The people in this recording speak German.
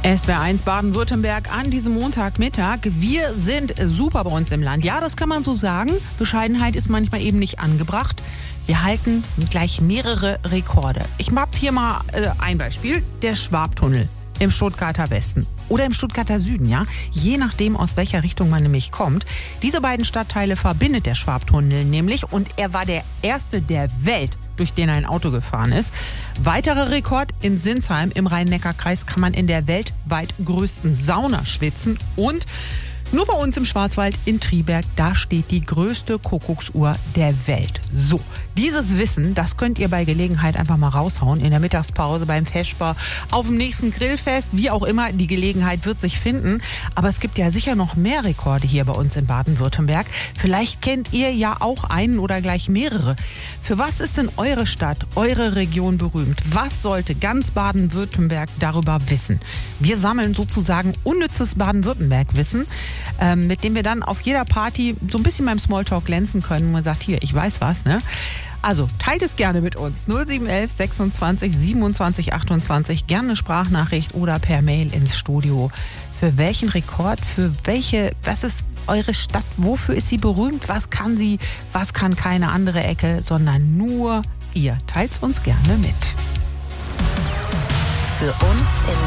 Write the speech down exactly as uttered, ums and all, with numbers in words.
S W R eins Baden-Württemberg an diesem Montagmittag. Wir sind super bei uns im Land. Ja, das kann man so sagen. Bescheidenheit ist manchmal eben nicht angebracht. Wir halten gleich mehrere Rekorde. Ich habe hier mal äh, ein Beispiel. Der Schwabtunnel im Stuttgarter Westen oder im Stuttgarter Süden, ja, je nachdem, aus welcher Richtung man nämlich kommt. Diese beiden Stadtteile verbindet der Schwabtunnel nämlich und er war der erste der Welt, durch den ein Auto gefahren ist. Weiterer Rekord: in Sinsheim im Rhein-Neckar-Kreis kann man in der weltweit größten Sauna schwitzen und nur bei uns im Schwarzwald in Triberg, da steht die größte Kuckucksuhr der Welt. So, dieses Wissen, das könnt ihr bei Gelegenheit einfach mal raushauen. In der Mittagspause, beim Vesper, auf dem nächsten Grillfest, wie auch immer. Die Gelegenheit wird sich finden. Aber es gibt ja sicher noch mehr Rekorde hier bei uns in Baden-Württemberg. Vielleicht kennt ihr ja auch einen oder gleich mehrere. Für was ist denn eure Stadt, eure Region berühmt? Was sollte ganz Baden-Württemberg darüber wissen? Wir sammeln sozusagen unnützes Baden-Württemberg-Wissen, ähm, mit dem wir dann auf jeder Party so ein bisschen beim Smalltalk glänzen können. Man sagt, hier, ich weiß was, ne? Also teilt es gerne mit uns. null sieben eins eins sechsundzwanzig siebenundzwanzig achtundzwanzig. Gerne eine Sprachnachricht oder per Mail ins Studio. Für welchen Rekord, für welche, was ist eure Stadt, wofür ist sie berühmt, was kann sie, was kann keine andere Ecke, sondern nur ihr. Teilt es uns gerne mit. Für uns in